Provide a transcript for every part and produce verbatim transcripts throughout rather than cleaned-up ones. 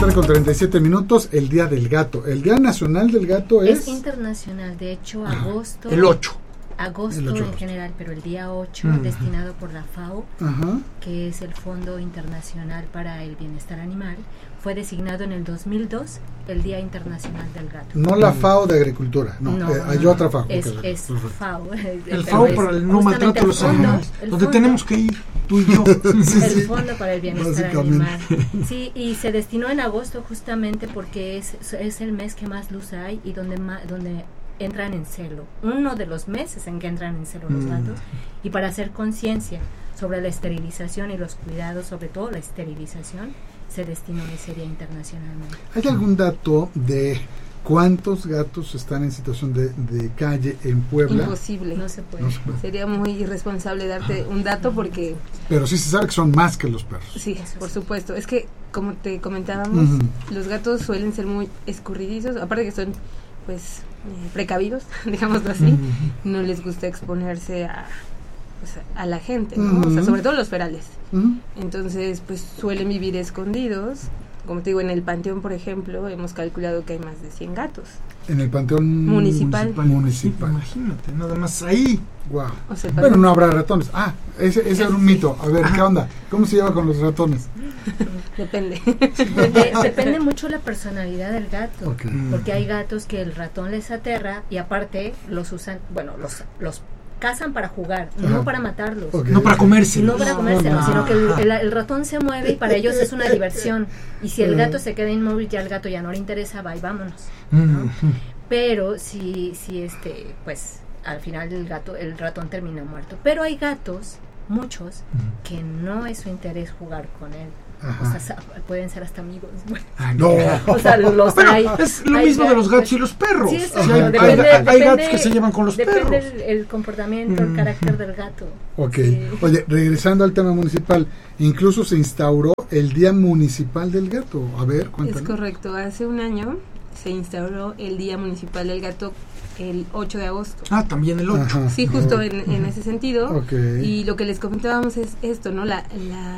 tarde con treinta y siete minutos, el Día del Gato. El Día Nacional del Gato es... Es internacional, de hecho, agosto... El ocho. Agosto El ocho. en general, pero el día ocho, Uh-huh. destinado por la FAO, Ajá. que es el Fondo Internacional para el Bienestar Animal, fue designado en el dos mil dos el Día Internacional del Gato. No la FAO de Agricultura, no, No, eh, hay no, otra FAO. Es, Okay, es perfecto. FAO. El FAO para el no maltrato a los fondo, animales. el Donde fondo, tenemos que ir, tú y yo. Sí, el sí. Fondo para el Bienestar Básicamente. Animal. Sí, y se destinó en agosto justamente porque es, es el mes que más luz hay y donde ma, donde entran en celo. Uno de los meses en que entran en celo los Mm. gatos. Y para hacer conciencia sobre la esterilización y los cuidados, sobre todo la esterilización, se destinó ese día internacionalmente. ¿Hay algún dato de cuántos gatos están en situación de, de calle en Puebla? Imposible. No se puede. No se puede. Sería muy irresponsable darte un dato porque, Pero sí se sabe que son más que los perros. sí, Eso por sí. supuesto. Es que, como te comentábamos, Ujú. los gatos suelen ser muy escurridizos, aparte que son, pues, eh, precavidos, digámoslo así. Ujú. No les gusta exponerse a, pues, a la gente, ¿no? O sea, Ujú. sobre todo los ferales. Ujú. Entonces, pues, suelen vivir escondidos. Como te digo, en el panteón, por ejemplo, hemos calculado que hay más de cien gatos. En el panteón Municipal. municipal. Imagínate, nada más ahí. Wow. O sea, el Bueno, panteón- no habrá ratones. Ah, ese, ese era un mito. A ver, ¿qué onda? ¿Cómo se lleva con los ratones? Depende. Dep- depende mucho la personalidad del gato. Ok. Porque hay gatos que el ratón les aterra y aparte los usan, bueno, los los cazan para jugar, Ajá. no para matarlos. Ok. No para comerse. No para comérselos, no. sino que el, el- el ratón se mueve y para ellos es una diversión. Y si el Mm. gato se queda inmóvil, ya el gato ya no le interesa, va y vámonos. Mm. Pero si, si este, pues al final el gato, el ratón termina muerto. Pero hay gatos, muchos, que no es su interés jugar con él. Ajá. O sea, sa- pueden ser hasta amigos. Bueno, Ah, No. o sea, los Bueno, hay. es lo hay mismo de los gatos y gatos. los perros. Sí, O exacto. sea, hay, Depende- hay- hay depende- gatos que se llevan con los depende perros. el, el comportamiento, el Mm. carácter del gato. Ok. Sí. Oye, regresando al tema municipal, incluso se instauró el Día Municipal del Gato. A ver, Es cuéntanos. correcto. Hace un año se instauró el Día Municipal del Gato el ocho de agosto. Ah, también el ocho. Ajá. Sí, justo Ok. en, en ese sentido. Ok. Y lo que les comentábamos es esto, ¿no? La,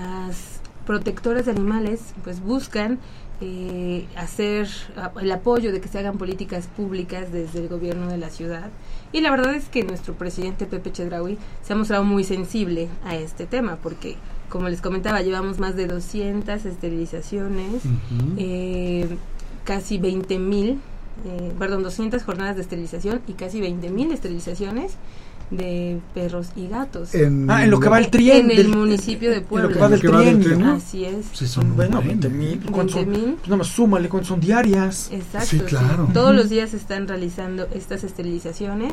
las protectoras de animales pues buscan eh, hacer a- el apoyo de que se hagan políticas públicas desde el gobierno de la ciudad. Y la verdad es que nuestro presidente Pepe Chedraui se ha mostrado muy sensible a este tema porque, como les comentaba, llevamos más de doscientas esterilizaciones, Ujú. eh, casi veinte mil, eh, perdón, doscientas jornadas de esterilización y casi veinte mil esterilizaciones de perros y gatos. en, Ah, en lo que va el trienio. En el municipio de En lo Puebla. que va del En lo que va del trienio. trienio. Así es. Sí, son Bueno, un buen. veinte mil. ¿Cuántos son? veinte mil. Pues nada más súmale, ¿cuántos son diarias? Exacto. Sí, claro. Todos los días se están realizando estas esterilizaciones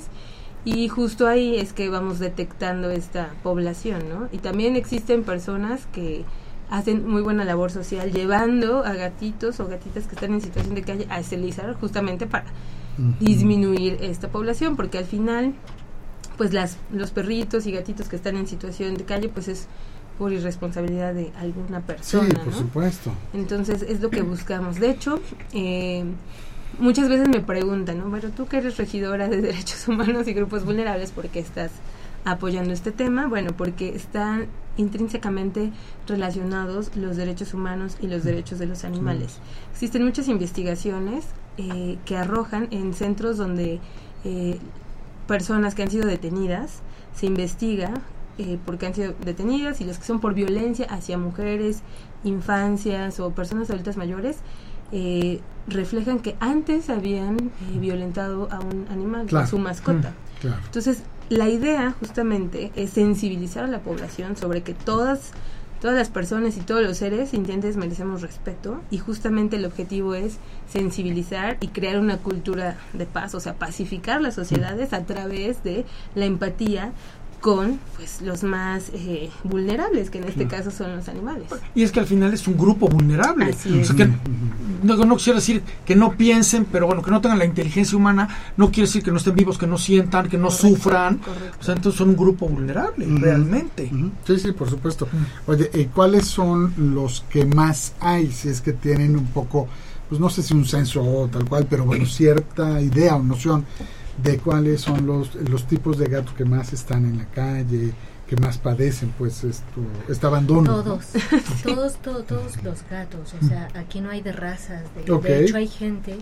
y justo ahí es que vamos detectando esta población, ¿no? Y también existen personas que hacen muy buena labor social llevando a gatitos o gatitas que están en situación de calle a esterilizar justamente para Ujú. disminuir esta población, porque al final pues las los perritos y gatitos que están en situación de calle pues es por irresponsabilidad de alguna Sí, persona, por ¿no? supuesto. Entonces es lo que buscamos. De hecho, eh, muchas veces me preguntan, ¿no? Bueno, tú que eres regidora de derechos humanos y grupos vulnerables, ¿por qué estás apoyando este tema? Bueno, porque están intrínsecamente relacionados los derechos humanos y los derechos de los animales. Existen muchas investigaciones eh, que arrojan en centros donde eh, personas que han sido detenidas, se investiga eh, por qué han sido detenidas, y los que son por violencia hacia mujeres, infancias o personas adultas mayores, eh, reflejan que antes habían eh, violentado a un animal, Claro. a su mascota. Mm, claro. Entonces, la idea justamente es sensibilizar a la población sobre que todas todas las personas y todos los seres sintientes merecemos respeto, y justamente el objetivo es sensibilizar y crear una cultura de paz, o sea, pacificar las sociedades a través de la empatía con pues los más eh, vulnerables, que en este caso son los animales. Y es que al final es un grupo vulnerable. Así O sea es. que no, no quisiera decir que no piensen, pero bueno, que no tengan la inteligencia humana, no quiere decir que no estén vivos, que no sientan, que no Correcto, sufran. correcto. O sea, entonces son un grupo vulnerable, Ujú. realmente. Ujú. Sí, sí, por supuesto. Oye, ¿y cuáles son los que más hay? Si es que tienen un poco, pues no sé si un censo o tal cual, pero bueno, cierta idea o noción de cuáles son los, los tipos de gatos que más están en la calle, que más padecen pues esto este abandono. Todos, ¿no? todos, todos, todos los gatos, o sea, aquí no hay de razas, de, Okay. de hecho hay gente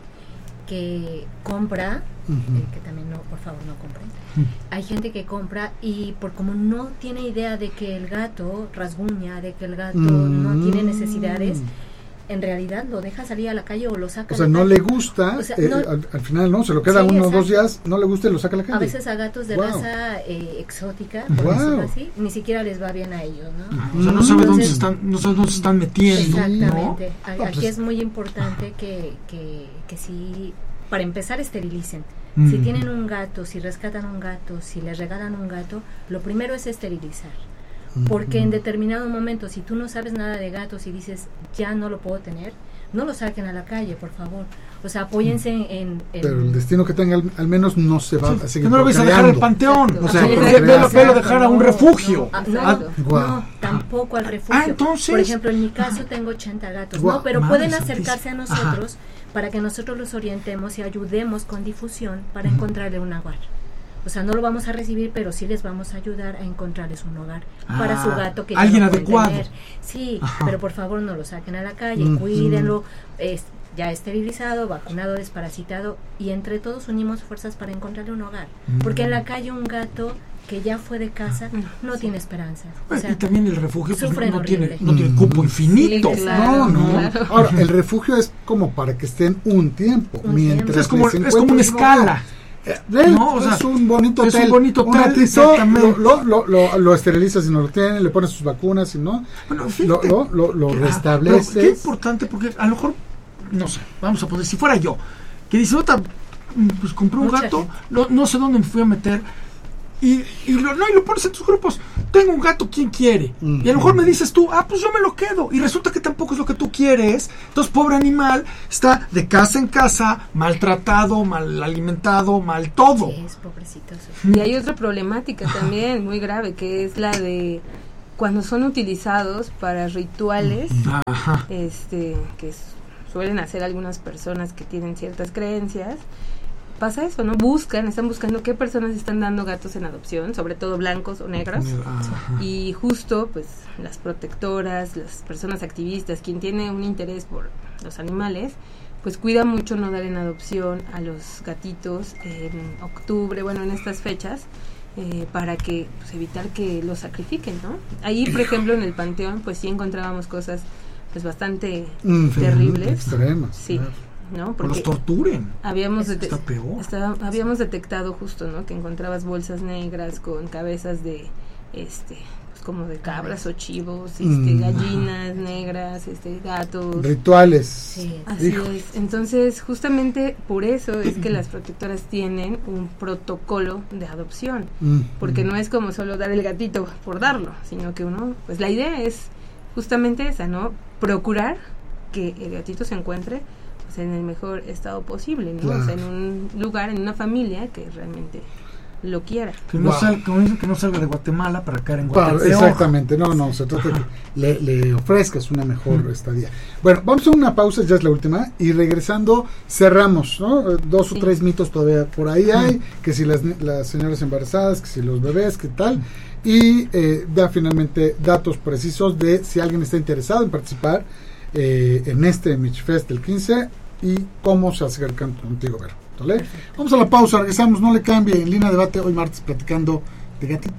que compra, Uh-huh. eh, que también no, por favor no compren, hay gente que compra y por como no tiene idea de que el gato rasguña, de que el gato Mm. no tiene necesidades, en realidad lo deja salir a la calle o lo saca O sea, a la no calle. le gusta, O sea, eh, no- al, al final no, se lo queda Sí, uno o dos exacto. días, no le gusta y lo saca a la calle. A veces a gatos de Wow. raza eh, exótica, por Wow. decirlo así, ni siquiera les va bien a ellos, ¿no? O sea, no sabe Entonces- dónde se están, no sabe dónde se están metiendo, ¿no? Exactamente. A- No, Aquí pues- es muy importante que, que, que sí, para empezar, esterilicen. Mm. Si tienen un gato, si rescatan un gato, si les regalan un gato, lo primero es esterilizar. Porque en determinado momento, si tú no sabes nada de gatos y dices, ya no lo puedo tener, no lo saquen a la calle, por favor. O sea, apóyense en... en- Pero el destino que tenga al, al menos no se va a Que seguir no lo vais a dejar al procreando. panteón, Exacto. o sea, Sí, ve- exacto. velo, velo dejar a un No, refugio. No, Exacto. ah, no, Guau. no, tampoco al refugio. Ah, entonces- Por ejemplo, en mi caso tengo ochenta gatos, Guau, no, pero madre pueden santísima. acercarse a nosotros para que nosotros los orientemos y ayudemos con difusión para encontrarle un hogar. O sea, no lo vamos a recibir, pero sí les vamos a ayudar a encontrarles un hogar Ah, para su gato que ya alguien no pueden adecuado. tener. Sí, Ajá. pero por favor no lo saquen a la calle, Ujú. cuídenlo, es ya esterilizado, vacunado, desparasitado, y entre todos unimos fuerzas para encontrarle un hogar. Porque en la calle un gato que ya fue de casa no tiene esperanza. O Bueno, sea, y también el refugio pues, sufren no, tiene, horrible. no tiene cupo infinito. Sí, claro. No, no. Claro. Ahora, el refugio es como para que estén un tiempo. Un mientras tiempo. Es como, les es como una encuentren un hogar. escala. Eh, ven, No, o sea, es un bonito es hotel. un bonito hotel, ratito, exactamente. Lo, lo, lo, lo esterilizas si no lo tiene, le pones sus vacunas, si no, Bueno, lo, fíjate. lo, lo, lo Ah, pero restableces. qué importante, porque a lo mejor, no sé, vamos a poner, si fuera yo, que dice, "Ota, mm, pues compré un Mucha gato, gente. no, no sé dónde me fui a meter, y, y, lo, no, y lo pones en tus grupos, tengo un gato, ¿quién quiere? Ujú. Y a lo mejor me dices tú, ah, pues yo me lo quedo, y resulta que tampoco es lo que tú quieres, entonces pobre animal está de casa en casa, maltratado, mal alimentado, mal todo. sí, es pobrecito. sí. Y hay otra problemática también muy grave, que es la de cuando son utilizados para rituales, Ajá. este, que s- suelen hacer algunas personas que tienen ciertas creencias. Pasa eso, ¿no? Buscan, están buscando qué personas están dando gatos en adopción, sobre todo blancos o negros. Ajá. Y justo, pues, las protectoras, las personas activistas, quien tiene un interés por los animales, pues cuida mucho no dar en adopción a los gatitos en octubre, bueno, en estas fechas, eh, para que, pues, evitar que los sacrifiquen, ¿no? Ahí, por ejemplo, en el Panteón, pues sí encontrábamos cosas, pues, bastante Mm, terribles. Extremas. Sí, claro. ¿no? Que Porque los torturen. habíamos Está dete- peor. estaba- habíamos detectado justo, ¿no? Que encontrabas bolsas negras con cabezas de, este, pues como de cabras o chivos, este, Mm. gallinas negras, este, gatos. Rituales. Sí, Así Hijo. es. Entonces, justamente por eso es que las protectoras tienen un protocolo de adopción, Mm, porque mm. no es como solo dar el gatito por darlo, sino que uno, pues la idea es justamente esa, ¿no? Procurar que el gatito se encuentre pues, en el mejor estado posible, ¿no? Claro. O sea, en un lugar, en una familia que realmente lo quiera. Que no, Wow. sal- como dicen, que no salga de Guatemala para caer en Para- Guatemala. exactamente, no, no, se trata de que le, le ofrezcas una mejor estadía. Bueno, vamos a una pausa, ya es la última, y regresando cerramos, ¿no? Eh, Dos Sí. o tres mitos todavía por ahí hay, que si las, ni- las señoras embarazadas, que si los bebés, qué tal, y eh, da finalmente datos precisos de si alguien está interesado en participar eh, en este Mitch Fest del quince y cómo se acercan contigo, Vero. ¿Vale? Vamos a la pausa, regresamos, no le cambie, en Línea de Debate hoy martes platicando de gatitos.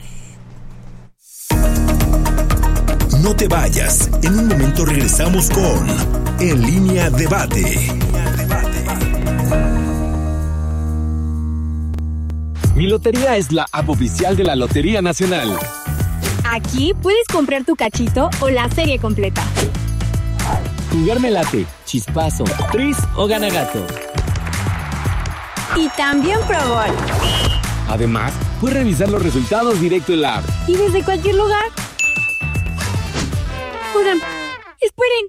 No te vayas. En un momento regresamos con En Línea Debate. Mi Lotería es la app oficial de la Lotería Nacional. Aquí puedes comprar tu cachito o la serie completa. Jugar me late, chispazo, tris o ganagato. Y también Pro Bowl. Además, puedes revisar los resultados directo en la app. Y desde cualquier lugar. Oigan, esperen.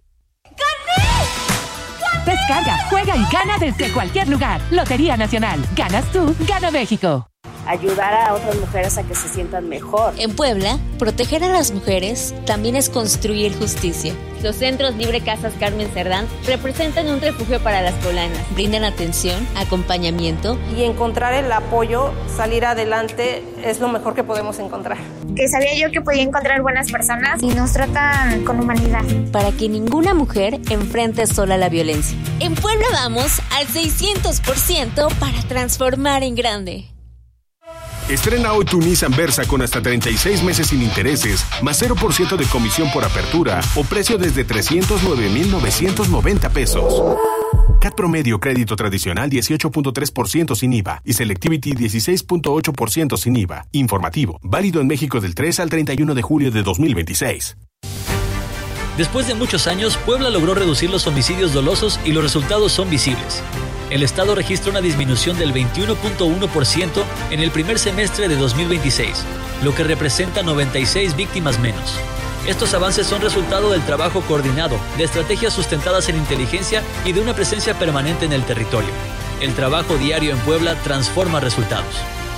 Descarga, juega y gana desde cualquier lugar. Lotería Nacional. Ganas tú, gana México. Ayudar a otras mujeres a que se sientan mejor. En Puebla, proteger a las mujeres también es construir justicia. Los Centros Libre Casas Carmen Cerdán representan un refugio para las poblanas. Brindan atención, acompañamiento y encontrar el apoyo, salir adelante, es lo mejor que podemos encontrar. que sabía yo que podía encontrar buenas personas y nos tratan con humanidad. Para que ninguna mujer enfrente sola la violencia. En Puebla vamos al seiscientos por ciento para transformar en grande. Estrena hoy tu Nissan Versa con hasta treinta y seis meses sin intereses, más cero por ciento de comisión por apertura o precio desde trescientos nueve mil novecientos noventa pesos. C A T promedio crédito tradicional dieciocho punto tres por ciento sin I V A y Selectivity dieciséis punto ocho por ciento sin I V A. Informativo, válido en México del tres al treinta y uno de julio de dos mil veintiséis. Después de muchos años, Puebla logró reducir los homicidios dolosos y los resultados son visibles. El Estado registra una disminución del veintiuno punto uno por ciento en el primer semestre de dos mil veintiséis, lo que representa noventa y seis víctimas menos. Estos avances son resultado del trabajo coordinado, de estrategias sustentadas en inteligencia y de una presencia permanente en el territorio. El trabajo diario en Puebla transforma resultados.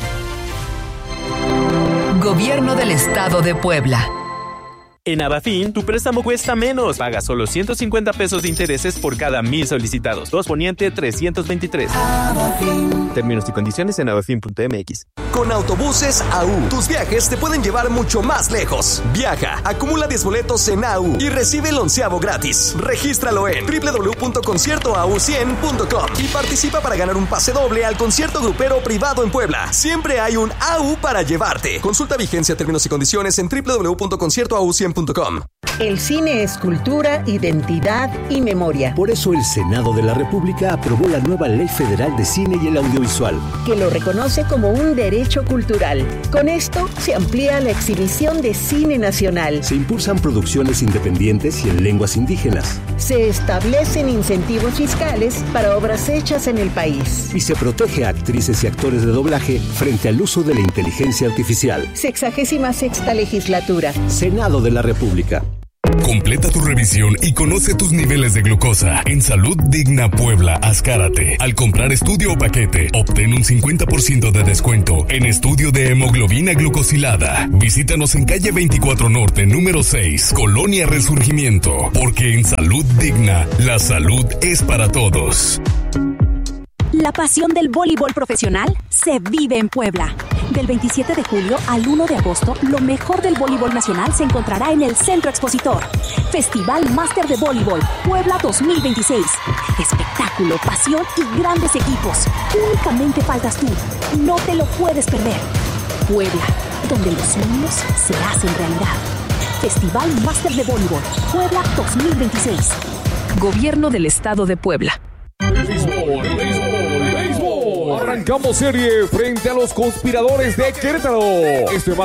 Gobierno del Estado de Puebla. En Abafin, tu préstamo cuesta menos. Paga solo ciento cincuenta pesos de intereses por cada mil solicitados. dos Poniente trescientos veintitrés. Abafin. Términos y condiciones en abafin punto m x. Con Autobuses A U, tus viajes te pueden llevar mucho más lejos. Viaja, acumula diez boletos en A U y recibe el onceavo gratis. Regístralo en doble u doble u doble u punto concierto a u cien punto com y participa para ganar un pase doble al concierto grupero privado en Puebla. Siempre hay un A U para llevarte. Consulta vigencia, términos y condiciones en doble u doble u doble u punto concierto a u cien punto com. El cine es cultura, identidad y memoria. Por eso el Senado de la República aprobó la nueva Ley Federal de Cine y el Audiovisual, que lo reconoce como un derecho cultural. Con esto se amplía la exhibición de cine nacional. Se impulsan producciones independientes y en lenguas indígenas. Se establecen incentivos fiscales para obras hechas en el país. Y se protege a actrices y actores de doblaje frente al uso de la inteligencia artificial. Sexagésima sexta legislatura. Senado de la República. Completa tu revisión y conoce tus niveles de glucosa. En Salud Digna Puebla, Azcárate. Al comprar estudio o paquete, obtén un cincuenta por ciento de descuento en estudio de hemoglobina glucosilada. Visítanos en calle veinticuatro Norte, número seis, Colonia Resurgimiento. Porque en Salud Digna, la salud es para todos. La pasión del voleibol profesional se vive en Puebla. Del veintisiete de julio al uno de agosto, lo mejor del voleibol nacional se encontrará en el Centro Expositor. Festival Máster de Voleibol Puebla dos mil veintiséis. Espectáculo, pasión y grandes equipos. Únicamente faltas tú. No te lo puedes perder. Puebla, donde los sueños se hacen realidad. Festival Máster de Voleibol Puebla dos mil veintiséis. Gobierno del Estado de Puebla. Béisbol, béisbol, béisbol. Arrancamos serie frente a los conspiradores de Querétaro. Este